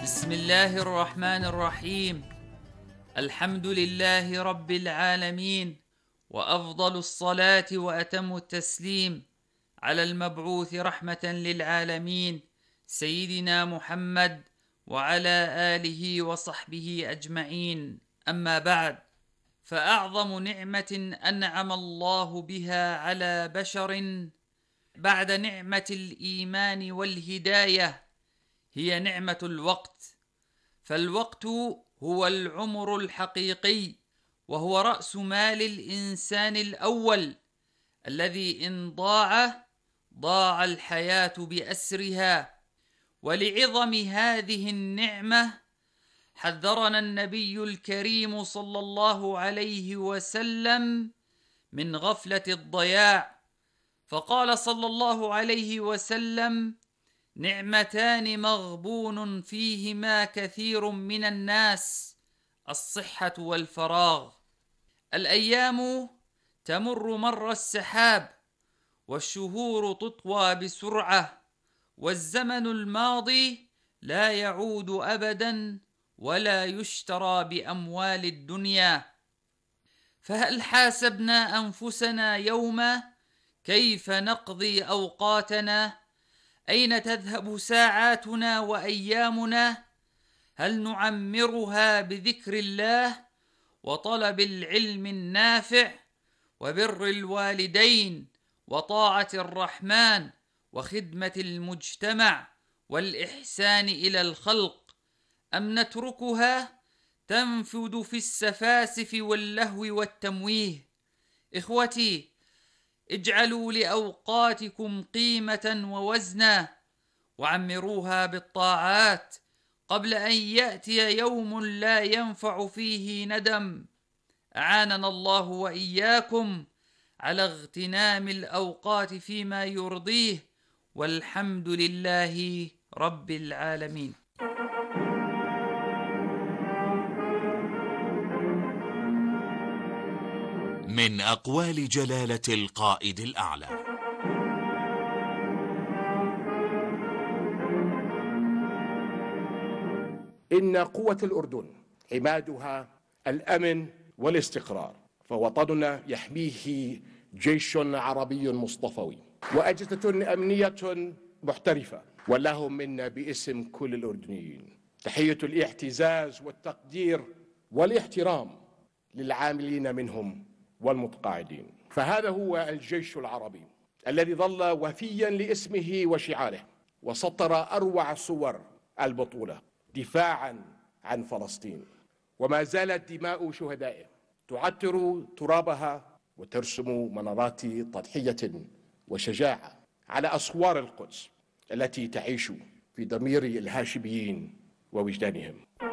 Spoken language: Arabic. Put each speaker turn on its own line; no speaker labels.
بسم الله الرحمن الرحيم. الحمد لله رب العالمين، وأفضل الصلاة وأتم التسليم على المبعوث رحمة للعالمين سيدنا محمد وعلى آله وصحبه أجمعين. أما بعد، فأعظم نعمة أنعم الله بها على بشر بعد نعمة الإيمان والهداية هي نعمة الوقت. فالوقت هو العمر الحقيقي، وهو رأس مال الإنسان الأول الذي إن ضاع الحياة بأسرها. ولعظم هذه النعمة حذرنا النبي الكريم صلى الله عليه وسلم من غفلة الضياع، فقال صلى الله عليه وسلم: نعمتان مغبون فيهما كثير من الناس، الصحة والفراغ. الأيام تمر مر السحاب، والشهور تطوى بسرعة، والزمن الماضي لا يعود أبدا ولا يشترى بأموال الدنيا. فهل حاسبنا أنفسنا يوما كيف نقضي أوقاتنا؟ أين تذهب ساعاتنا وأيامنا؟ هل نعمرها بذكر الله وطلب العلم النافع وبر الوالدين وطاعة الرحمن وخدمة المجتمع والإحسان إلى الخلق، أم نتركها تنفد في السفاسف واللهو والتمويه؟ إخوتي، اجعلوا لأوقاتكم قيمة ووزنا، وعمروها بالطاعات قبل أن يأتي يوم لا ينفع فيه ندم. أعاننا الله وإياكم على اغتنام الأوقات فيما يرضيه، والحمد لله رب العالمين.
من أقوال جلالة القائد الأعلى:
إن قوة الأردن عمادها الأمن والاستقرار، فوطننا يحميه جيش عربي مصطفوي وأجهزة أمنية محترفة، ولهم منا باسم كل الأردنيين تحية الاعتزاز والتقدير والاحترام للعاملين منهم والمتقاعدين. فهذا هو الجيش العربي الذي ظل وفيا لاسمه وشعاره، وسطر أروع صور البطولة دفاعا عن فلسطين، وما زالت دماء شهدائه تعطر ترابها وترسم منارات تضحية وشجاعة على أسوار القدس التي تعيش في ضمير الهاشميين ووجدانهم.